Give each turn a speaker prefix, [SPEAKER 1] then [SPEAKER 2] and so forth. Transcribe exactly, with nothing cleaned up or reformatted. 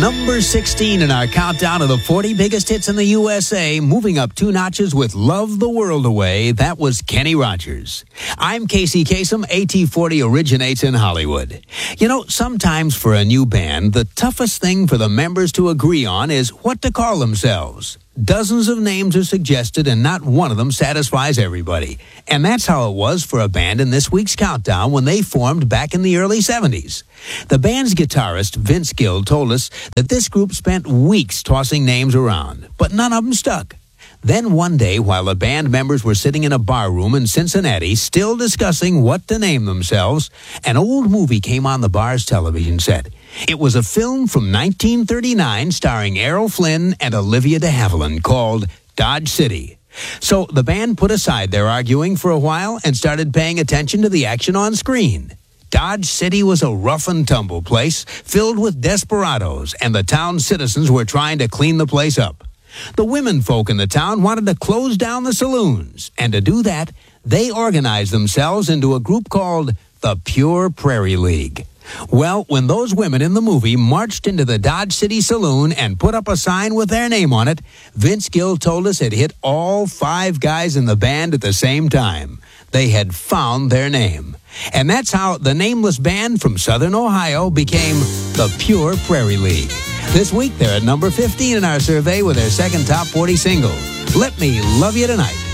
[SPEAKER 1] Number sixteen in our countdown of the forty biggest hits in the U S A, moving up two notches with Love the World Away. That was Kenny Rogers. I'm Casey Kasem. A T forty originates in Hollywood. You know, sometimes for a new band, the toughest thing for the members to agree on is what to call themselves. Dozens of names are suggested, and not one of them satisfies everybody. And that's how it was for a band in this week's countdown when they formed back in the early seventies. The band's guitarist, Vince Gill, told us that this group spent weeks tossing names around, but none of them stuck. Then one day, while the band members were sitting in a bar room in Cincinnati, still discussing what to name themselves, an old movie came on the bar's television set. It was a film from nineteen thirty-nine starring Errol Flynn and Olivia de Havilland called Dodge City. So the band put aside their arguing for a while and started paying attention to the action on screen. Dodge City was a rough-and-tumble place filled with desperados, and the town's citizens were trying to clean the place up. The women folk in the town wanted to close down the saloons, and to do that, they organized themselves into a group called the Pure Prairie League. Well, when those women in the movie marched into the Dodge City Saloon and put up a sign with their name on it, Vince Gill told us it hit all five guys in the band at the same time. They had found their name. And that's how the nameless band from Southern Ohio became the Pure Prairie League. This week, they're at number fifteen in our survey with their second top forty single, Let Me Love You Tonight.